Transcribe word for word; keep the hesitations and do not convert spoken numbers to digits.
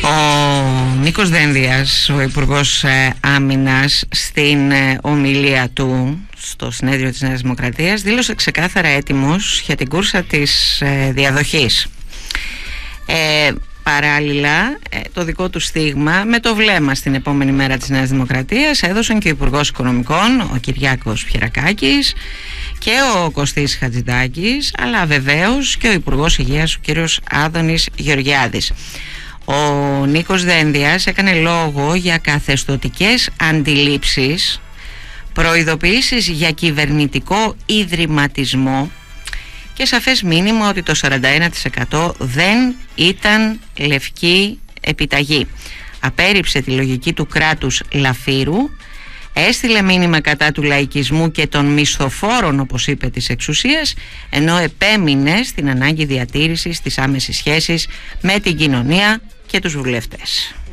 Ο Νίκος Δένδιας, ο Υπουργός Άμυνας, στην ομιλία του στο συνέδριο της Νέας Δημοκρατίας δήλωσε ξεκάθαρα έτοιμος για την κούρσα της διαδοχής. Ε, παράλληλα, το δικό του στίγμα με το βλέμμα στην επόμενη μέρα της Νέας Δημοκρατίας έδωσαν και ο Υπουργός Οικονομικών, ο Κυριάκος Πιερακάκης, και ο Κωστής Χατζηδάκης, αλλά βεβαίως και ο Υπουργός Υγείας, ο κύριος Άδωνης Γεωργιάδης. Ο Νίκος Δένδιας έκανε λόγο για καθεστωτικές αντιλήψεις, προειδοποιήσεις για κυβερνητικό ιδρυματισμό και σαφές μήνυμα ότι το σαράντα ένα τοις εκατό δεν ήταν λευκή επιταγή. Απέρριψε τη λογική του κράτους λαφύρου, έστειλε μήνυμα κατά του λαϊκισμού και των μισθοφόρων, όπως είπε, της εξουσίας, ενώ επέμεινε στην ανάγκη διατήρησης της άμεσης σχέσης με την κοινωνία και τους βουλευτές.